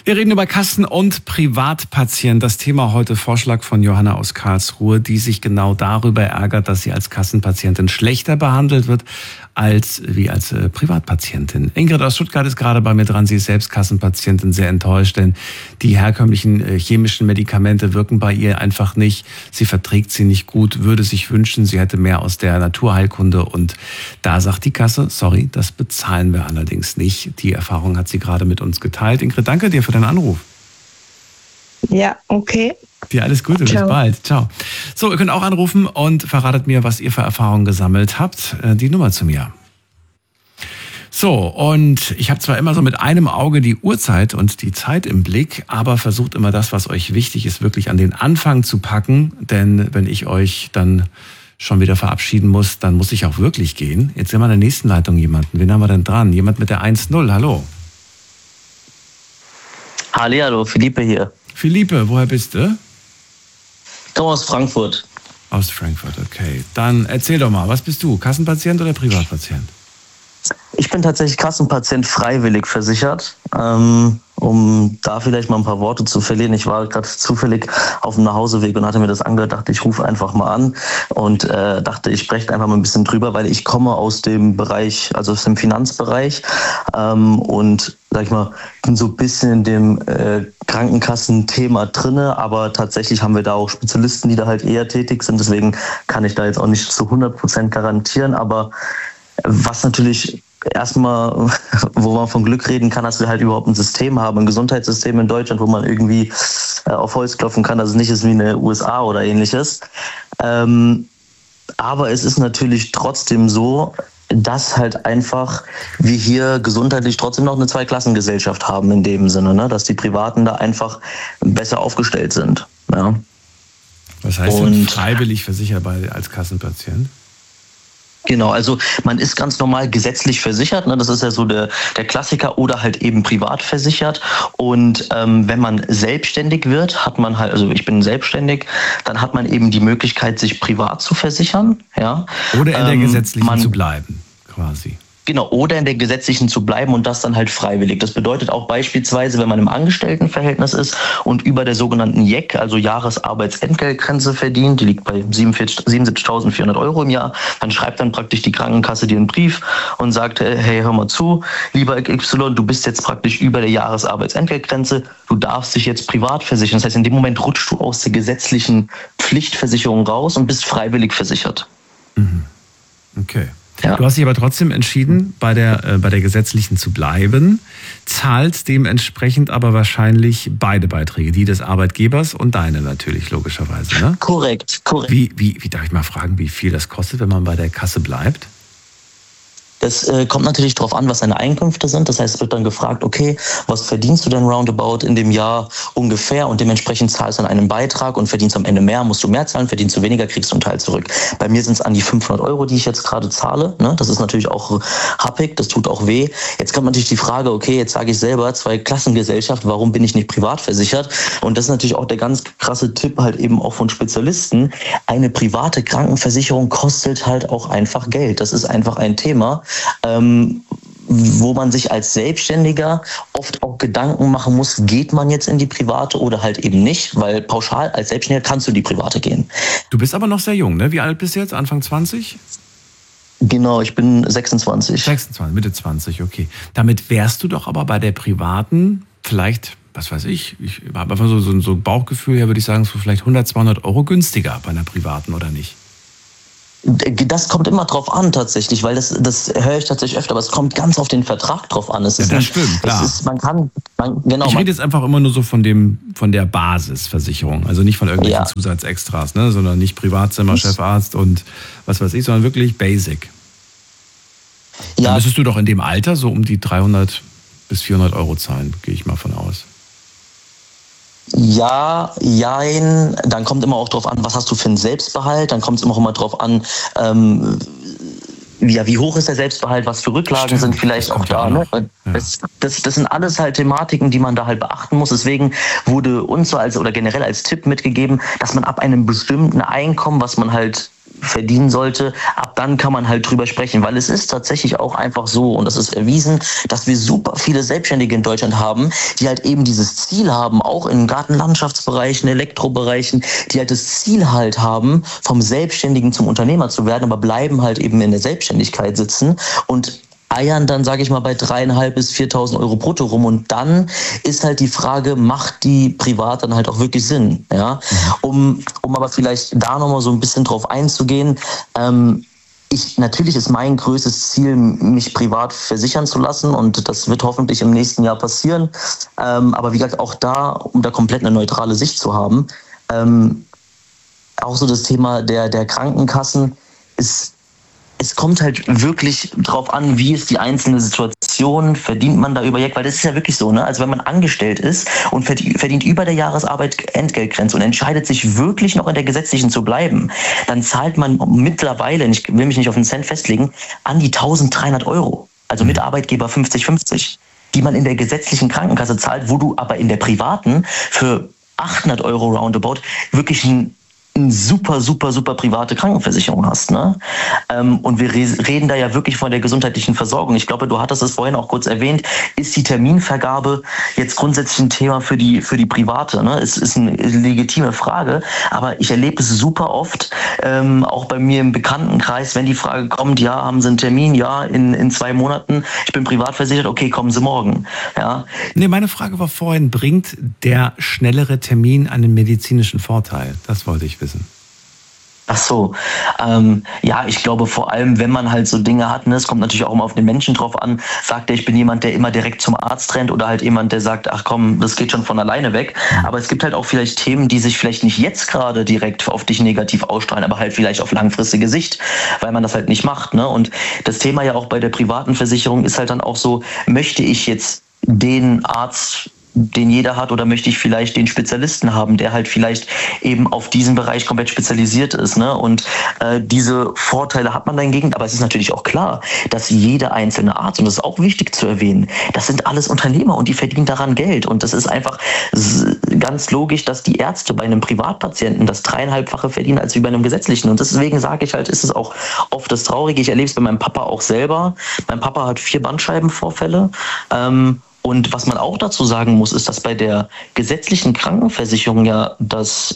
Wir reden über Kassen- und Privatpatienten. Das Thema heute Vorschlag von Johanna aus Karlsruhe, die sich genau darüber ärgert, dass sie als Kassenpatientin schlechter behandelt wird als Privatpatientin. Ingrid aus Stuttgart ist gerade bei mir dran. Sie ist selbst Kassenpatientin, sehr enttäuscht, denn die herkömmlichen chemischen Medikamente wirken bei ihr einfach nicht. Sie verträgt sie nicht gut, würde sich wünschen, sie hätte mehr aus der Naturheilkunde. Und da sagt die Kasse, sorry, das bezahlen wir allerdings nicht. Die Erfahrung hat sie gerade mit uns geteilt. Ingrid, danke dir für deinen Anruf. Ja, okay. Dir alles Gute, bis bald. Ciao. So, ihr könnt auch anrufen und verratet mir, was ihr für Erfahrungen gesammelt habt. Die Nummer zu mir. So, und ich habe zwar immer so mit einem Auge die Uhrzeit und die Zeit im Blick, aber versucht immer das, was euch wichtig ist, wirklich an den Anfang zu packen. Denn wenn ich euch dann schon wieder verabschieden muss, dann muss ich auch wirklich gehen. Jetzt sind wir in der nächsten Leitung jemanden. Wen haben wir denn dran? Jemand mit der 1-0, hallo. Hallo, Philippe hier. Philippe, woher bist du? Ich komme aus Frankfurt. Aus Frankfurt, okay. Dann erzähl doch mal, was bist du, Kassenpatient oder Privatpatient? Ich bin tatsächlich Kassenpatient freiwillig versichert. Um da vielleicht mal ein paar Worte zu verlieren. Ich war gerade zufällig auf dem Nachhauseweg und hatte mir das angehört, dachte, ich rufe einfach mal an und dachte, ich spreche einfach mal ein bisschen drüber, weil ich komme aus dem Bereich, also aus dem Finanzbereich und sag ich mal, bin so ein bisschen in dem Krankenkassenthema drinne, aber tatsächlich haben wir da auch Spezialisten, die da halt eher tätig sind, deswegen kann ich da jetzt auch nicht zu 100% garantieren, aber was natürlich erstmal, wo man von Glück reden kann, dass wir halt überhaupt ein System haben, ein Gesundheitssystem in Deutschland, wo man irgendwie auf Holz klopfen kann, dass es nicht ist wie in den USA oder ähnliches. Aber es ist natürlich trotzdem so, dass halt einfach wir hier gesundheitlich trotzdem noch eine Zweiklassengesellschaft haben in dem Sinne, ne? Dass die Privaten da einfach besser aufgestellt sind. Ja. Was heißt denn freiwillig versicherbar als Kassenpatient? Genau, also man ist ganz normal gesetzlich versichert, ne? Das ist ja so der Klassiker, oder halt eben privat versichert. Und wenn man selbstständig wird, hat man halt, also ich bin selbstständig, dann hat man eben die Möglichkeit, sich privat zu versichern. Ja? Oder in der gesetzlichen zu bleiben, quasi. Genau, oder in der gesetzlichen zu bleiben und das dann halt freiwillig. Das bedeutet auch beispielsweise, wenn man im Angestelltenverhältnis ist und über der sogenannten JEC, also Jahresarbeitsentgeltgrenze verdient, die liegt bei 77.400 € im Jahr, dann schreibt dann praktisch die Krankenkasse dir einen Brief und sagt, hey, hör mal zu, lieber XY, du bist jetzt praktisch über der Jahresarbeitsentgeltgrenze, du darfst dich jetzt privat versichern. Das heißt, in dem Moment rutschst du aus der gesetzlichen Pflichtversicherung raus und bist freiwillig versichert. Mhm. Okay. Ja. Du hast dich aber trotzdem entschieden, bei der gesetzlichen zu bleiben, zahlst dementsprechend aber wahrscheinlich beide Beiträge, die des Arbeitgebers und deine natürlich, logischerweise, ne? Korrekt. Wie darf ich mal fragen, wie viel das kostet, wenn man bei der Kasse bleibt? Das kommt natürlich darauf an, was deine Einkünfte sind. Das heißt, es wird dann gefragt, okay, was verdienst du denn roundabout in dem Jahr ungefähr? Und dementsprechend zahlst du dann einen Beitrag und verdienst am Ende mehr, musst du mehr zahlen, verdienst du weniger, kriegst du einen Teil zurück. Bei mir sind es an die 500 €, die ich jetzt gerade zahle. Ne? Das ist natürlich auch happig, das tut auch weh. Jetzt kommt natürlich die Frage, okay, jetzt sage ich selber, Zweiklassengesellschaft, warum bin ich nicht privat versichert? Und das ist natürlich auch der ganz krasse Tipp halt eben auch von Spezialisten. Eine private Krankenversicherung kostet halt auch einfach Geld. Das ist einfach ein Thema, wo man sich als Selbstständiger oft auch Gedanken machen muss, geht man jetzt in die private oder halt eben nicht, weil pauschal als Selbstständiger kannst du in die private gehen. Du bist aber noch sehr jung, ne? Wie alt bist du jetzt? Anfang 20? Genau, ich bin 26. 26, Mitte 20, okay. Damit wärst du doch aber bei der privaten vielleicht, was weiß ich habe einfach so ein Bauchgefühl her, würde ich sagen, so vielleicht 100, 200 € günstiger bei einer privaten, oder nicht? Das kommt immer drauf an tatsächlich, weil das höre ich tatsächlich öfter, aber es kommt ganz auf den Vertrag drauf an. Das stimmt, klar. Genau. Ich rede jetzt einfach immer nur so von der Basisversicherung, also nicht von irgendwelchen Zusatzextras, ne, sondern nicht Privatzimmer, Chefarzt und was weiß ich, sondern wirklich Basic. Ja. Dann müsstest du doch in dem Alter so um die 300 bis 400 € zahlen, gehe ich mal von aus. Ja, jein. Dann kommt immer auch drauf an, was hast du für einen Selbstbehalt. Dann kommt es immer drauf an, wie hoch ist der Selbstbehalt, was für Rücklagen sind vielleicht auch da. Ne? Ja. Das sind alles halt Thematiken, die man da halt beachten muss. Deswegen wurde uns so oder generell als Tipp mitgegeben, dass man ab einem bestimmten Einkommen, was man halt verdienen sollte, ab dann kann man halt drüber sprechen, weil es ist tatsächlich auch einfach so, und das ist erwiesen, dass wir super viele Selbstständige in Deutschland haben, die halt eben dieses Ziel haben, auch in Gartenlandschaftsbereichen, Elektrobereichen, die halt das Ziel halt haben, vom Selbstständigen zum Unternehmer zu werden, aber bleiben halt eben in der Selbstständigkeit sitzen und eiern dann, sage ich mal, bei 3.500 bis 4.000 Euro brutto rum. Und dann ist halt die Frage, macht die privat dann halt auch wirklich Sinn? Ja? Um aber vielleicht da nochmal so ein bisschen drauf einzugehen, natürlich ist mein größtes Ziel, mich privat versichern zu lassen, und das wird hoffentlich im nächsten Jahr passieren. Aber wie gesagt, auch da, um da komplett eine neutrale Sicht zu haben, auch so das Thema der Krankenkassen ist, es kommt halt wirklich drauf an, wie ist die einzelne Situation, verdient man da über, weil das ist ja wirklich so, ne? Also wenn man angestellt ist und verdient über der Jahresarbeit-Entgeltgrenze und entscheidet sich wirklich noch in der gesetzlichen zu bleiben, dann zahlt man mittlerweile, ich will mich nicht auf einen Cent festlegen, an die 1.300 Euro. Also mit Arbeitgeber 50-50, die man in der gesetzlichen Krankenkasse zahlt, wo du aber in der privaten für 800 Euro roundabout wirklich eine super private Krankenversicherung hast, ne? Und wir reden da ja wirklich von der gesundheitlichen Versorgung. Ich glaube, du hattest es vorhin auch kurz erwähnt, ist die Terminvergabe jetzt grundsätzlich ein Thema für die Private, ne? Es ist eine legitime Frage, aber ich erlebe es super oft, auch bei mir im Bekanntenkreis, wenn die Frage kommt, ja, haben Sie einen Termin? Ja, in 2 Monaten, ich bin privat versichert, okay, kommen Sie morgen. Ja. Nee, meine Frage war vorhin, bringt der schnellere Termin einen medizinischen Vorteil? Das wollte ich wissen. Ach so, ja, ich glaube vor allem, wenn man halt so Dinge hat, ne, es kommt natürlich auch immer auf den Menschen drauf an, sagt er, ich bin jemand, der immer direkt zum Arzt rennt, oder halt jemand, der sagt, ach komm, das geht schon von alleine weg. Aber es gibt halt auch vielleicht Themen, die sich vielleicht nicht jetzt gerade direkt auf dich negativ ausstrahlen, aber halt vielleicht auf langfristige Sicht, weil man das halt nicht macht, ne? Und das Thema ja auch bei der privaten Versicherung ist halt dann auch so, möchte ich jetzt den Arzt, den jeder hat, oder möchte ich vielleicht den Spezialisten haben, der halt vielleicht eben auf diesen Bereich komplett spezialisiert ist, ne? Und diese Vorteile hat man dagegen, aber es ist natürlich auch klar, dass jeder einzelne Arzt, und das ist auch wichtig zu erwähnen, das sind alles Unternehmer und die verdienen daran Geld, und das ist einfach ganz logisch, dass die Ärzte bei einem Privatpatienten das 3,5-fache verdienen als wie bei einem gesetzlichen, und deswegen sage ich halt, ist es auch oft das Traurige, ich erlebe es bei meinem Papa auch selber, mein Papa hat 4 Bandscheibenvorfälle, und was man auch dazu sagen muss, ist, dass bei der gesetzlichen Krankenversicherung ja das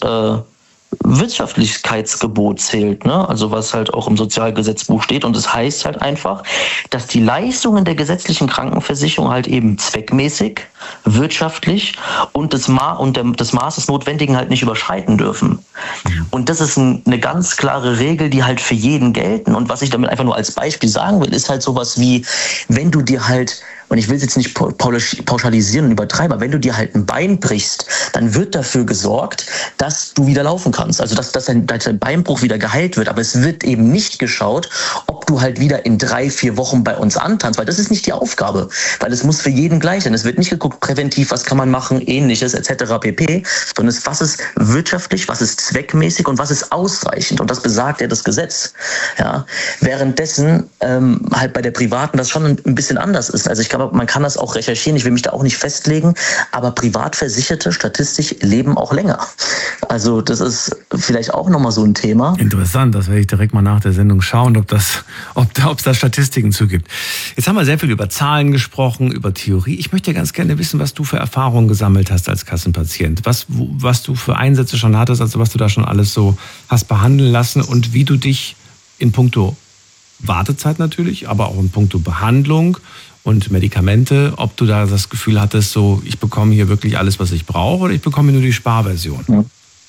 Wirtschaftlichkeitsgebot zählt, ne? Also was halt auch im Sozialgesetzbuch steht. Und das heißt halt einfach, dass die Leistungen der gesetzlichen Krankenversicherung halt eben zweckmäßig, wirtschaftlich und das Maß des Notwendigen halt nicht überschreiten dürfen. Und das ist eine ganz klare Regel, die halt für jeden gelten. Und was ich damit einfach nur als Beispiel sagen will, ist halt sowas wie, wenn du dir halt, und ich will es jetzt nicht pauschalisieren und übertreiben, aber wenn du dir halt ein Bein brichst, dann wird dafür gesorgt, dass du wieder laufen kannst. Also dass dein Beinbruch wieder geheilt wird. Aber es wird eben nicht geschaut, ob du halt wieder in 3-4 Wochen bei uns antanzt, weil das ist nicht die Aufgabe. Weil es muss für jeden gleich sein. Es wird nicht geguckt, präventiv, was kann man machen, ähnliches etc. pp. Sondern was ist wirtschaftlich, was ist zweckmäßig und was ist ausreichend. Und das besagt ja das Gesetz. Ja? Währenddessen halt bei der Privaten das schon ein bisschen anders ist. Also ich glaube, man kann das auch recherchieren, ich will mich da auch nicht festlegen, aber Privatversicherte statistisch leben auch länger. Also das ist vielleicht auch nochmal so ein Thema. Interessant, das werde ich direkt mal nach der Sendung schauen, ob es da Statistiken zu gibt. Jetzt haben wir sehr viel über Zahlen gesprochen, über Theorie. Ich möchte ganz gerne wissen, was du für Erfahrungen gesammelt hast als Kassenpatient. Was du für Einsätze schon hattest, also was du da schon alles so hast behandeln lassen und wie du dich in puncto Wartezeit natürlich, aber auch in puncto Behandlung und Medikamente, ob du da das Gefühl hattest, so ich bekomme hier wirklich alles, was ich brauche, oder ich bekomme nur die Sparversion?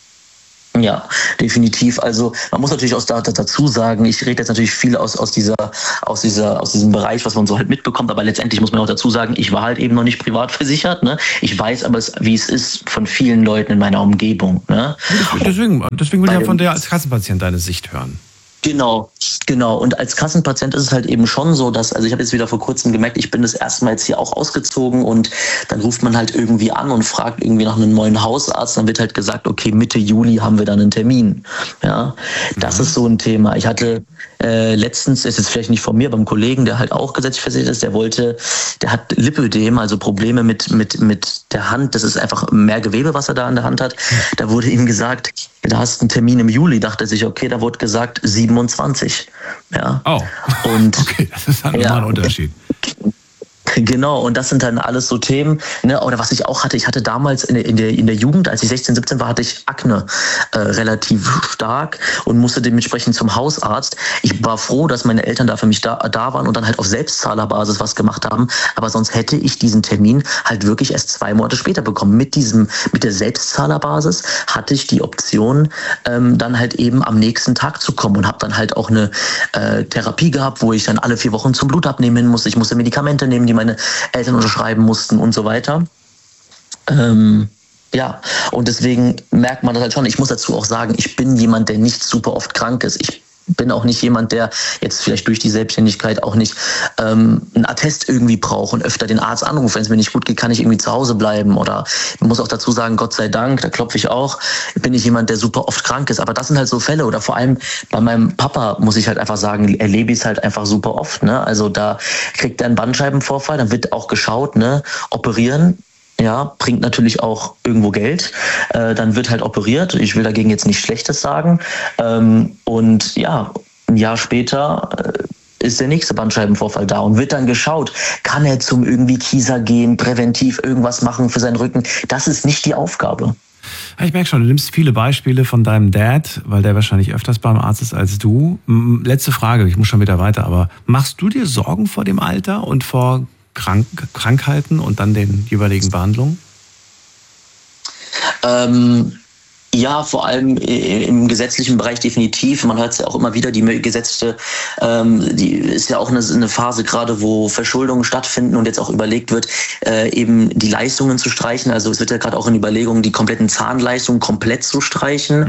Ja, definitiv. Also man muss natürlich auch dazu sagen, ich rede jetzt natürlich viel aus diesem Bereich, was man so halt mitbekommt, aber letztendlich muss man auch dazu sagen, ich war halt eben noch nicht privat versichert, ne? Ich weiß aber, wie es ist von vielen Leuten in meiner Umgebung, ne? Deswegen will ich ja von der als Kassenpatient deine Sicht hören. Genau. Und als Kassenpatient ist es halt eben schon so, dass, also ich habe jetzt wieder vor kurzem gemerkt, ich bin das erste Mal jetzt hier auch ausgezogen, und dann ruft man halt irgendwie an und fragt irgendwie nach einem neuen Hausarzt, dann wird halt gesagt, okay, Mitte Juli haben wir dann einen Termin. Ja, das ist so ein Thema. Ich hatte letztens, ist jetzt vielleicht nicht von mir, aber einem Kollegen, der halt auch gesetzlich versichert ist, der hat Lipödem, also Probleme mit der Hand, das ist einfach mehr Gewebe, was er da an der Hand hat. Da wurde ihm gesagt, da hast du einen Termin im Juli, dachte sich, okay, da wurde gesagt 27. Ja. Oh, und okay, das ist dann nochmal ein Unterschied. Genau, und das sind dann alles so Themen, ne? Oder was ich auch hatte, ich hatte damals in der Jugend, als ich 16, 17 war, hatte ich Akne relativ stark und musste dementsprechend zum Hausarzt. Ich war froh, dass meine Eltern da für mich da waren und dann halt auf Selbstzahlerbasis was gemacht haben, aber sonst hätte ich diesen Termin halt wirklich erst 2 Monate später bekommen. Mit der Selbstzahlerbasis hatte ich die Option, dann halt eben am nächsten Tag zu kommen und habe dann halt auch eine Therapie gehabt, wo ich dann alle 4 Wochen zum Blutabnehmen hin musste. Ich musste Medikamente nehmen, die meine Eltern unterschreiben mussten und so weiter. Ja, und deswegen merkt man das halt schon. Ich muss dazu auch sagen, ich bin jemand, der nicht super oft krank ist. Ich bin auch nicht jemand, der jetzt vielleicht durch die Selbstständigkeit auch nicht einen Attest irgendwie braucht und öfter den Arzt anruft. Wenn es mir nicht gut geht, kann ich irgendwie zu Hause bleiben. Oder ich muss auch dazu sagen, Gott sei Dank, da klopfe ich auch, bin ich jemand, der super oft krank ist. Aber das sind halt so Fälle. Oder vor allem bei meinem Papa, muss ich halt einfach sagen, erlebe ich es halt einfach super oft. Ne? Also da kriegt er einen Bandscheibenvorfall, dann wird auch geschaut, ne? Operieren. Ja, bringt natürlich auch irgendwo Geld. Dann wird halt operiert. Ich will dagegen jetzt nichts Schlechtes sagen. Und ja, ein Jahr später ist der nächste Bandscheibenvorfall da und wird dann geschaut, kann er zum irgendwie Kieser gehen, präventiv irgendwas machen für seinen Rücken. Das ist nicht die Aufgabe. Ich merke schon, du nimmst viele Beispiele von deinem Dad, weil der wahrscheinlich öfters beim Arzt ist als du. Letzte Frage, ich muss schon wieder weiter, aber machst du dir Sorgen vor dem Alter und vor Krankheiten und dann den jeweiligen Behandlungen? Ja, vor allem im gesetzlichen Bereich definitiv. Man hört es ja auch immer wieder, die gesetzte, die ist ja auch eine Phase gerade, wo Verschuldungen stattfinden und jetzt auch überlegt wird, eben die Leistungen zu streichen. Also es wird ja gerade auch in Überlegungen, die kompletten Zahnleistungen komplett zu streichen.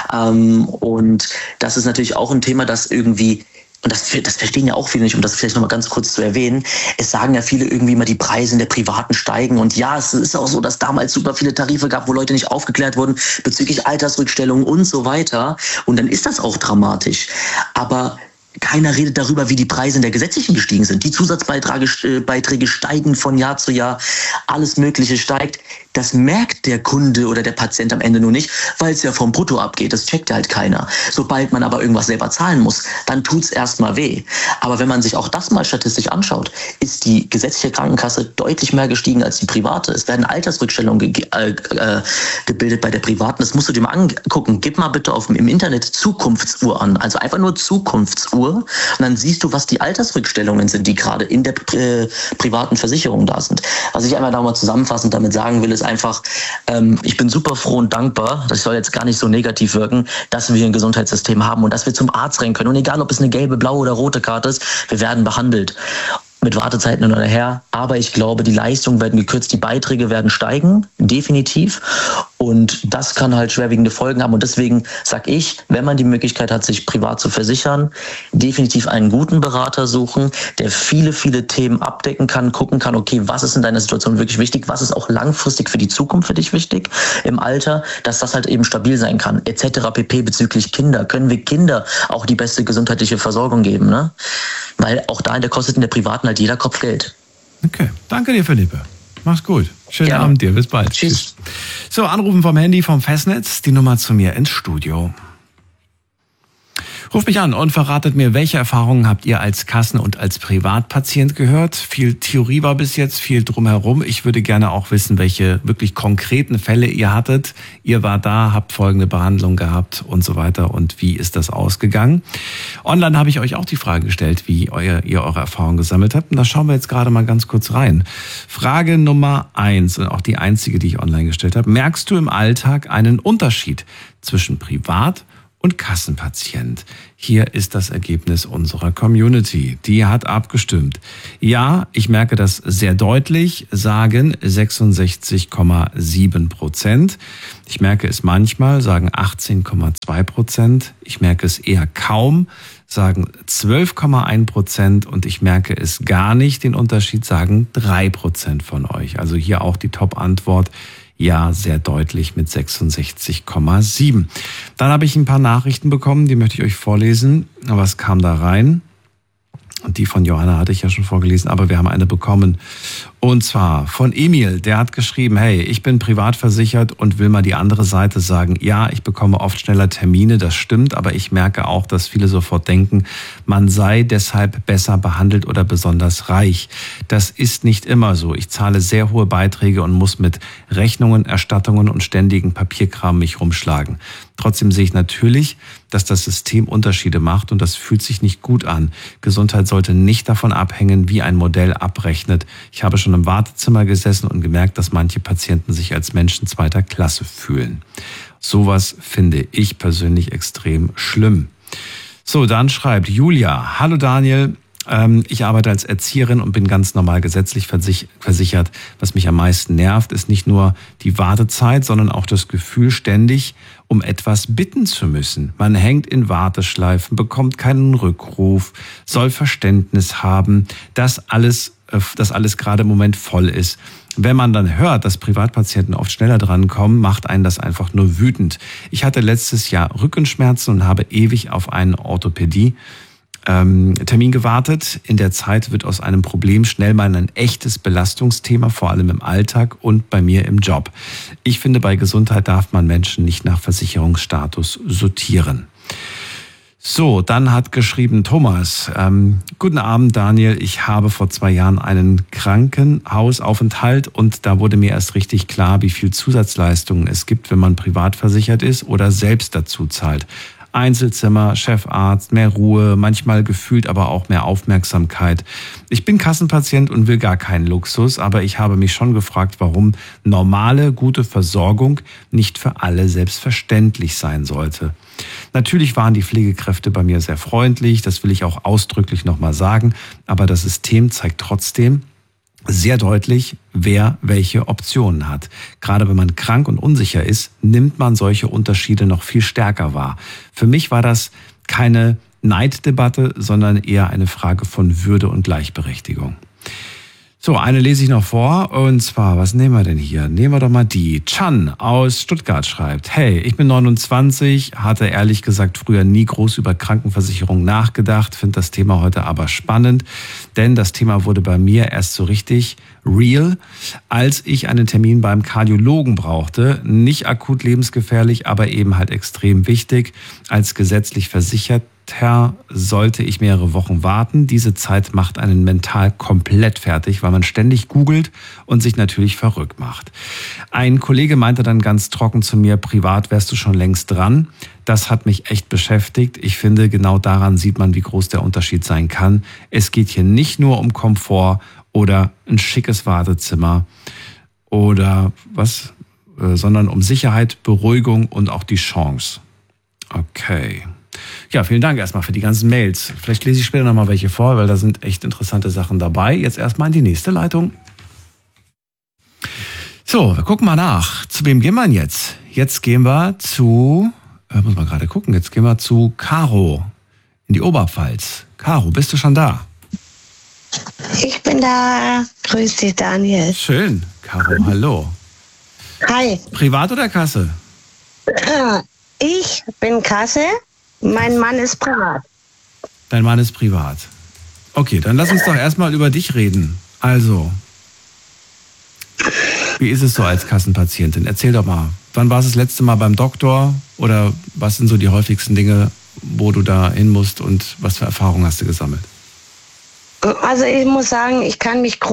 Und das ist natürlich auch ein Thema, das irgendwie, und das verstehen ja auch viele nicht, um das vielleicht nochmal ganz kurz zu erwähnen. Es sagen ja viele irgendwie immer, die Preise in der Privaten steigen. Und ja, es ist auch so, dass damals super viele Tarife gab, wo Leute nicht aufgeklärt wurden bezüglich Altersrückstellungen und so weiter. Und dann ist das auch dramatisch. Aber keiner redet darüber, wie die Preise in der gesetzlichen gestiegen sind. Die Zusatzbeiträge steigen von Jahr zu Jahr. Alles Mögliche steigt. Das merkt der Kunde oder der Patient am Ende nur nicht, weil es ja vom Brutto abgeht. Das checkt ja halt keiner. Sobald man aber irgendwas selber zahlen muss, dann tut's erstmal weh. Aber wenn man sich auch das mal statistisch anschaut, ist die gesetzliche Krankenkasse deutlich mehr gestiegen als die private. Es werden Altersrückstellungen gebildet bei der privaten. Das musst du dir mal angucken. Gib mal bitte im Internet Zukunftsuhr an. Also einfach nur Zukunftsuhr. Und dann siehst du, was die Altersrückstellungen sind, die gerade in der privaten Versicherung da sind. Was ich einmal da mal zusammenfassend damit sagen will, ist einfach, ich bin super froh und dankbar, das soll jetzt gar nicht so negativ wirken, dass wir ein Gesundheitssystem haben und dass wir zum Arzt rennen können. Und egal, ob es eine gelbe, blaue oder rote Karte ist, wir werden behandelt. Mit Wartezeiten hin oder her. Aber ich glaube, die Leistungen werden gekürzt, die Beiträge werden steigen, definitiv. Und das kann halt schwerwiegende Folgen haben. Und deswegen sage ich, wenn man die Möglichkeit hat, sich privat zu versichern, definitiv einen guten Berater suchen, der viele, viele Themen abdecken kann, gucken kann, okay, was ist in deiner Situation wirklich wichtig, was ist auch langfristig für die Zukunft für dich wichtig im Alter, dass das halt eben stabil sein kann, etc. pp. Bezüglich Kinder. Können wir Kinder auch die beste gesundheitliche Versorgung geben, ne? Weil auch da kostet in der privaten halt jeder Kopf Geld. Okay, danke dir, Philippe. Mach's gut. Schönen Abend dir. Bis bald. Tschüss. So, Anrufen vom Handy, vom Festnetz. Die Nummer zu mir ins Studio. Ruft mich an und verratet mir, welche Erfahrungen habt ihr als Kassen- und als Privatpatient gehört? Viel Theorie war bis jetzt, viel drumherum. Ich würde gerne auch wissen, welche wirklich konkreten Fälle ihr hattet. Ihr wart da, habt folgende Behandlung gehabt und so weiter. Und wie ist das ausgegangen? Online habe ich euch auch die Frage gestellt, wie ihr eure Erfahrungen gesammelt habt. Und da schauen wir jetzt gerade mal ganz kurz rein. Frage Nummer 1 und auch die einzige, die ich online gestellt habe. Merkst du im Alltag einen Unterschied zwischen Privat- und Kassenpatient? Hier ist das Ergebnis unserer Community. Die hat abgestimmt. Ja, ich merke das sehr deutlich, sagen 66,7%. Ich merke es manchmal, sagen 18,2%. Ich merke es eher kaum, sagen 12,1%. Und ich merke es gar nicht, den Unterschied, sagen 3% von euch. Also hier auch die Top-Antwort. Ja, sehr deutlich mit 66,7. Dann habe ich ein paar Nachrichten bekommen, die möchte ich euch vorlesen. Was kam da rein? Und die von Johanna hatte ich ja schon vorgelesen, aber wir haben eine bekommen. Und zwar von Emil, der hat geschrieben, hey, ich bin privat versichert und will mal die andere Seite sagen. Ja, ich bekomme oft schneller Termine, das stimmt, aber ich merke auch, dass viele sofort denken, man sei deshalb besser behandelt oder besonders reich. Das ist nicht immer so. Ich zahle sehr hohe Beiträge und muss mit Rechnungen, Erstattungen und ständigen Papierkram mich rumschlagen. Trotzdem sehe ich natürlich, dass das System Unterschiede macht und das fühlt sich nicht gut an. Gesundheit sollte nicht davon abhängen, wie ein Modell abrechnet. Ich habe schon im Wartezimmer gesessen und gemerkt, dass manche Patienten sich als Menschen zweiter Klasse fühlen. Sowas finde ich persönlich extrem schlimm. So, dann schreibt Julia, hallo Daniel, ich arbeite als Erzieherin und bin ganz normal gesetzlich versichert. Was mich am meisten nervt, ist nicht nur die Wartezeit, sondern auch das Gefühl, ständig um etwas bitten zu müssen. Man hängt in Warteschleifen, bekommt keinen Rückruf, soll Verständnis haben, dass alles gerade im Moment voll ist. Wenn man dann hört, dass Privatpatienten oft schneller drankommen, macht einen das einfach nur wütend. Ich hatte letztes Jahr Rückenschmerzen und habe ewig auf einen Orthopädie-Termin gewartet. In der Zeit wird aus einem Problem schnell mal ein echtes Belastungsthema, vor allem im Alltag und bei mir im Job. Ich finde, bei Gesundheit darf man Menschen nicht nach Versicherungsstatus sortieren. So, dann hat geschrieben Thomas, guten Abend Daniel, ich habe vor 2 Jahren einen Krankenhausaufenthalt und da wurde mir erst richtig klar, wie viel Zusatzleistungen es gibt, wenn man privat versichert ist oder selbst dazu zahlt. Einzelzimmer, Chefarzt, mehr Ruhe, manchmal gefühlt aber auch mehr Aufmerksamkeit. Ich bin Kassenpatient und will gar keinen Luxus, aber ich habe mich schon gefragt, warum normale, gute Versorgung nicht für alle selbstverständlich sein sollte. Natürlich waren die Pflegekräfte bei mir sehr freundlich, das will ich auch ausdrücklich nochmal sagen, aber das System zeigt trotzdem sehr deutlich, wer welche Optionen hat. Gerade wenn man krank und unsicher ist, nimmt man solche Unterschiede noch viel stärker wahr. Für mich war das keine Neiddebatte, sondern eher eine Frage von Würde und Gleichberechtigung. So, eine lese ich noch vor, und zwar, was nehmen wir denn hier? Nehmen wir doch mal die. Chan aus Stuttgart schreibt, hey, ich bin 29, hatte ehrlich gesagt früher nie groß über Krankenversicherung nachgedacht, finde das Thema heute aber spannend, denn das Thema wurde bei mir erst so richtig real, als ich einen Termin beim Kardiologen brauchte. Nicht akut lebensgefährlich, aber eben halt extrem wichtig. Als gesetzlich Versicherter sollte ich mehrere Wochen warten. Diese Zeit macht einen mental komplett fertig, weil man ständig googelt und sich natürlich verrückt macht. Ein Kollege meinte dann ganz trocken zu mir, privat wärst du schon längst dran. Das hat mich echt beschäftigt. Ich finde, genau daran sieht man, wie groß der Unterschied sein kann. Es geht hier nicht nur um Komfort oder ein schickes Wartezimmer oder was, sondern um Sicherheit, Beruhigung und auch die Chance. Okay. Ja, vielen Dank erstmal für die ganzen Mails. Vielleicht lese ich später nochmal welche vor, weil da sind echt interessante Sachen dabei. Jetzt erstmal in die nächste Leitung. So, wir gucken mal nach. Zu wem gehen wir denn jetzt? Jetzt gehen wir zu, muss man gerade gucken, jetzt gehen wir zu Caro in die Oberpfalz. Caro, bist du schon da? Ich bin da. Grüß dich, Daniel. Schön. Caro, hallo. Hi. Privat oder Kasse? Ich bin Kasse. Mein Mann ist privat. Dein Mann ist privat. Okay, dann lass uns doch erstmal über dich reden. Also, wie ist es so als Kassenpatientin? Erzähl doch mal, wann warst du das letzte Mal beim Doktor? Oder was sind so die häufigsten Dinge, wo du da hin musst und was für Erfahrungen hast du gesammelt? Also ich muss sagen, ich kann mich